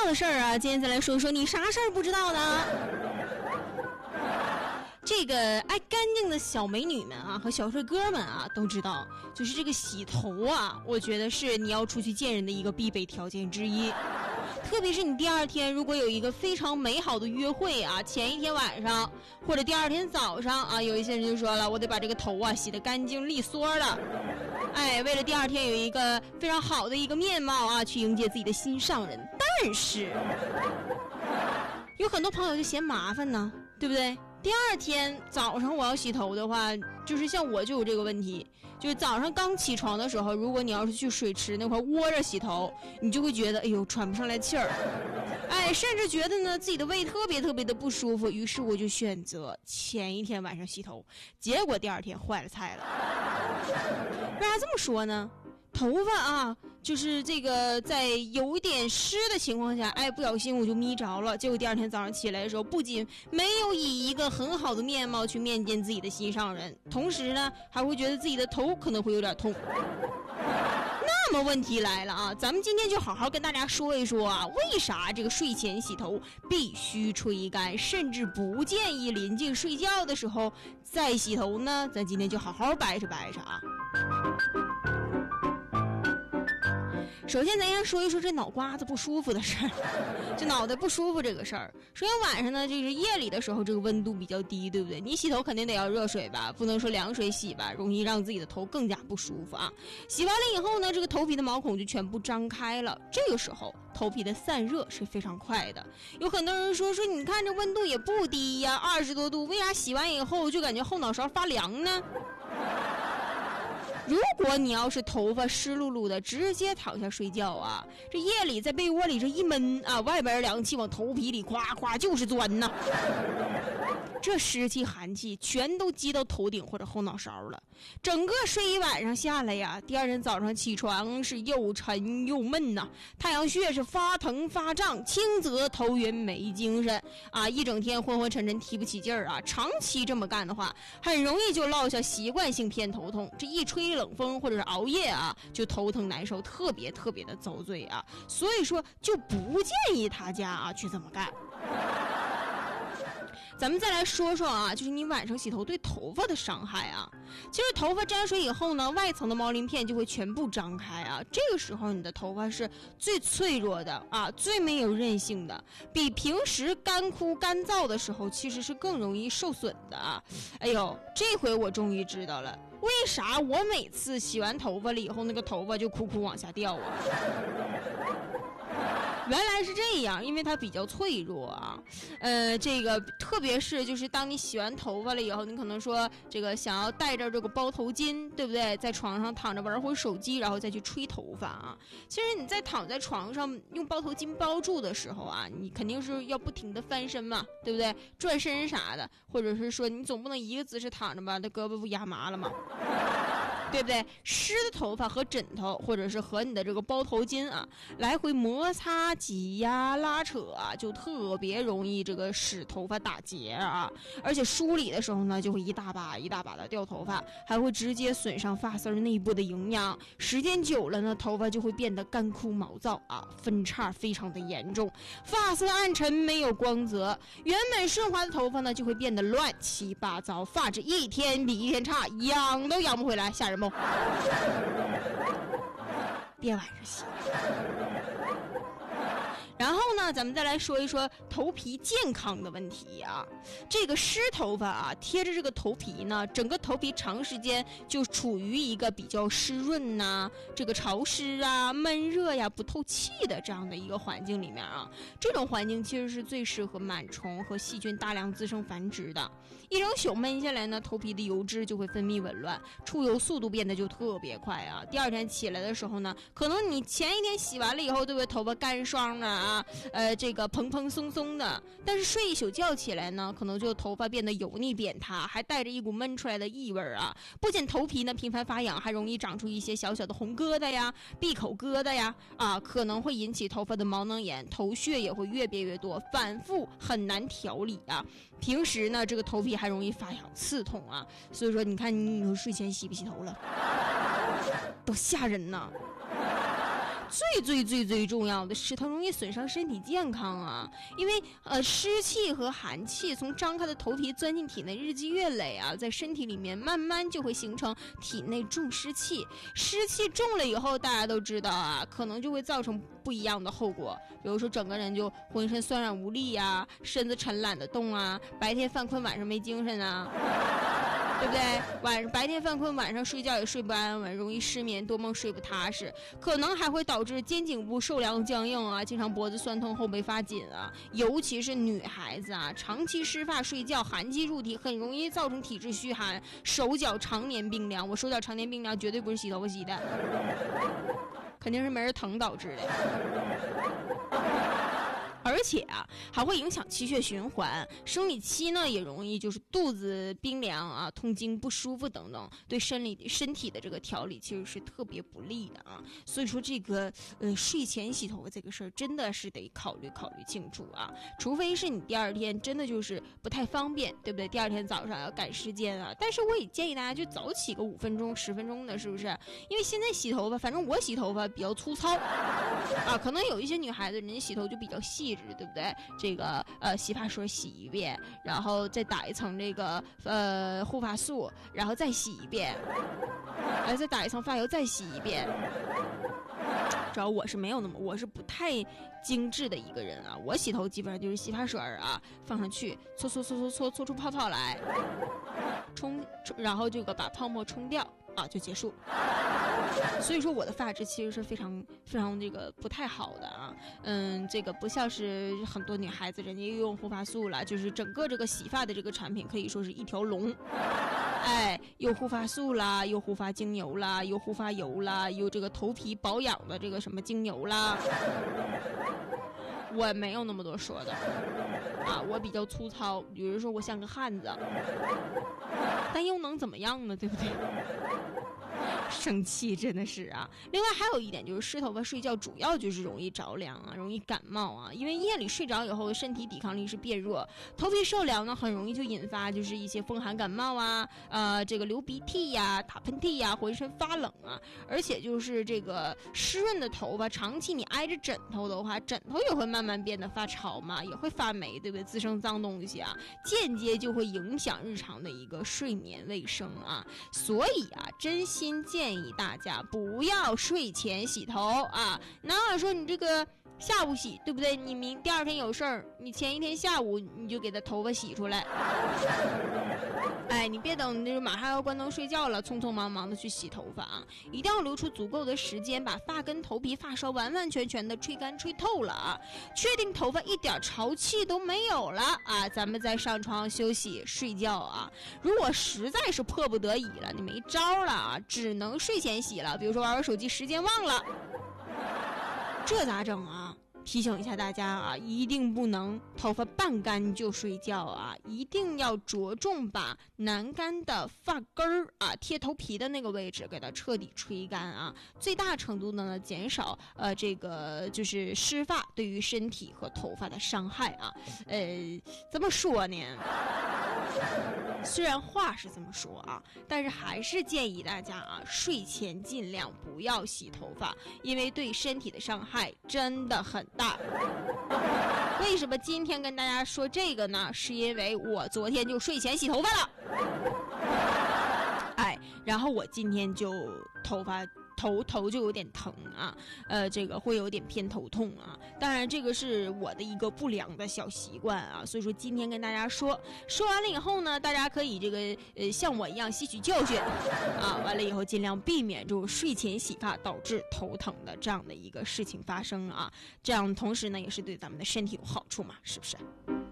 的事儿啊，今天再来说说你啥事儿不知道呢？这个爱干净的小美女们啊和小帅哥们啊都知道，就是这个洗头啊，我觉得是你要出去见人的一个必备条件之一。特别是你第二天如果有一个非常美好的约会啊，前一天晚上或者第二天早上啊，有一些人就说了，我得把这个头啊洗得干净利索了。哎，为了第二天有一个非常好的一个面貌啊，去迎接自己的心上人。但是有很多朋友就嫌麻烦呢，对不对？第二天早上我要洗头的话，就是像我就有这个问题，就是早上刚起床的时候，如果你要是去水池那块窝着洗头，你就会觉得哎呦喘不上来气儿，哎，甚至觉得呢自己的胃特别的不舒服，于是我就选择前一天晚上洗头，结果第二天坏了菜了。为啥这么说呢？头发啊，就是这个在有一点湿的情况下，哎，不小心我就眯着了，结果第二天早上起来的时候，不仅没有以一个很好的面貌去面见自己的心上人，同时呢还会觉得自己的头可能会有点痛。那么问题来了啊，咱们今天就好好跟大家说一说啊，为啥这个睡前洗头必须吹干，甚至不建议临近睡觉的时候再洗头呢？咱今天就好好掰扯掰扯啊。首先咱先说一说这脑瓜子不舒服的事儿，这脑袋不舒服这个事儿。首先晚上呢，就是夜里的时候，这个温度比较低，对不对？你洗头肯定得要热水吧，不能说凉水洗吧，容易让自己的头更加不舒服啊。洗完了以后呢，这个头皮的毛孔就全部张开了，这个时候头皮的散热是非常快的。有很多人说你看这温度也不低呀，20多度，为啥洗完以后就感觉后脑勺发凉呢？如果你要是头发湿漉漉的直接躺下睡觉啊，这夜里在被窝里这一闷啊，外边凉气往头皮里夸夸就是钻呐，这湿气寒气全都积到头顶或者后脑勺了，整个睡一晚上下来呀，第二天早上起床是又沉又闷呐，太阳穴是发疼发胀，轻则头晕没精神啊，一整天昏昏沉沉提不起劲儿啊，长期这么干的话，很容易就落下习惯性偏头痛，这一吹冷风或者是熬夜啊，就头疼难受，特别的遭罪啊，所以说就不建议大家啊去这么干。咱们再来说说啊，就是你晚上洗头对头发的伤害啊。其实头发沾水以后呢，外层的毛鳞片就会全部张开啊，这个时候你的头发是最脆弱的啊，最没有韧性的，比平时干枯干燥的时候其实是更容易受损的啊。哎呦，这回我终于知道了，为啥我每次洗完头发了以后，那个头发就哭往下掉啊。原来是这样，因为它比较脆弱啊。这个特别是就是当你洗完头发了以后，你可能说这个想要带着这个包头巾，对不对？在床上躺着玩会手机，然后再去吹头发啊。其实你在躺在床上用包头巾包住的时候啊，你肯定是要不停的翻身嘛，对不对？转身啥的，或者是说你总不能一个姿势躺着吧，那胳膊不压麻了吗？对不对？湿的头发和枕头或者是和你的这个包头巾啊来回摩擦挤压拉扯啊，就特别容易这个使头发打结啊，而且梳理的时候呢就会一大把的掉头发，还会直接损伤发丝内部的营养，时间久了呢头发就会变得干枯毛躁啊，分叉非常的严重，发色暗沉没有光泽，原本顺滑的头发呢就会变得乱七八糟，发质一天比一天差，养都养不回来，吓人不？别晚上洗。然后呢，咱们再来说一说头皮健康的问题啊。这个湿头发啊，贴着这个头皮呢，整个头皮长时间就处于一个比较湿润呐、这个潮湿啊、闷热呀、不透气的这样的一个环境里面啊。这种环境其实是最适合螨虫和细菌大量滋生繁殖的。一整宿闷下来呢，头皮的油脂就会分泌紊乱，出油速度变得就特别快啊。第二天起来的时候呢，可能你前一天洗完了以后，对不对？头发干霜了啊。这个蓬蓬松松的，但是睡一宿觉起来呢，可能就头发变得油腻扁塌，还带着一股闷出来的异味啊。不仅头皮呢频繁发痒，还容易长出一些小小的红疙瘩呀、闭口疙瘩呀，啊，可能会引起头发的毛囊炎，头屑也会越变越多，反复很难调理啊。平时呢，这个头皮还容易发痒刺痛啊，所以说你看你睡前洗不洗头了，都吓人呐。 最重要的是它容易损伤身体健康啊，因为湿气和寒气从张开的头皮钻进体内，日积月累啊，在身体里面慢慢就会形成体内重湿气，湿气重了以后，大家都知道啊，可能就会造成不一样的后果，比如说整个人就浑身酸软无力啊，身子沉懒得动啊，白天犯困晚上没精神啊，对不对？白天犯困，晚上睡觉也睡不安稳，容易失眠，多梦睡不踏实，可能还会导致肩颈部受凉僵硬啊，经常脖子酸痛，后背发紧啊。尤其是女孩子啊，长期湿发睡觉，寒气入体，很容易造成体质虚寒，手脚常年冰凉。我手脚常年冰凉，绝对不是洗头发洗的，肯定是没人疼导致的。而且啊，还会影响气血循环，生理期呢也容易就是肚子冰凉啊、痛经不舒服等等，对身体的这个调理其实是特别不利的啊。所以说这个睡前洗头发这个事儿真的是得考虑清楚啊，除非是你第二天真的就是不太方便，对不对？第二天早上要赶时间啊，但是我也建议大家就早起个5分钟、10分钟的，是不是？因为现在洗头发，反正我洗头发比较粗糙啊，可能有一些女孩子人家洗头就比较细。对不对？这个洗发水洗一遍，然后再打一层这个护发素，然后再洗一遍，再打一层发油，再洗一遍。主要我是不太精致的一个人啊，我洗头基本上就是洗发水啊放上去，搓出泡泡来，冲，然后这个把泡沫冲掉啊，就结束。所以说我的发质其实是非常这个不太好的啊，这个不像是很多女孩子人家又用护发素了，就是整个这个洗发的这个产品可以说是一条龙，哎，有护发素啦，有护发精油啦，有护发油啦，有这个头皮保养的这个什么精油啦。我没有那么多说的啊，我比较粗糙，比如说我像个汉子，但又能怎么样呢？对不对？生气真的是啊。另外还有一点就是湿头发睡觉主要就是容易着凉啊，容易感冒啊，因为夜里睡着以后身体抵抗力是变弱，头皮受凉呢很容易就引发就是一些风寒感冒啊，这个流鼻涕呀、打喷嚏呀、浑身发冷啊，而且就是这个湿润的头发长期你挨着枕头的话，枕头也会慢慢变得发潮嘛，也会发霉，对不对？滋生脏东西啊，间接就会影响日常的一个睡眠卫生啊。所以啊，真心建议大家不要睡前洗头啊。那说你这个下午洗，对不对？你第二天有事儿，你前一天下午你就给他头发洗出来。哎，你别等那马上要关灯睡觉了，匆匆忙忙的去洗头发啊！一定要留出足够的时间，把发根、头皮、发梢完完全全的吹干、吹透了啊！确定头发一点潮气都没有了啊，咱们再上床休息睡觉啊！如果实在是迫不得已了，你没招了啊，只能睡前洗了。比如说玩手机时间忘了，这咋整啊？提醒一下大家啊，一定不能头发半干就睡觉啊，一定要着重把南干的发根儿啊贴头皮的那个位置给它彻底吹干啊，最大程度的呢减少这个就是湿发对于身体和头发的伤害啊。怎么说呢？虽然话是这么说啊，但是还是建议大家啊，睡前尽量不要洗头发，因为对身体的伤害真的很大。为什么今天跟大家说这个呢？是因为我昨天就睡前洗头发了，哎，然后我今天就头就有点疼啊，这个会有点偏头痛啊。当然这个是我的一个不良的小习惯啊，所以说今天跟大家说完了以后呢，大家可以这个像我一样吸取教训啊，完了以后尽量避免这种睡前洗发导致头疼的这样的一个事情发生啊，这样同时呢也是对咱们的身体有好处嘛，是不是？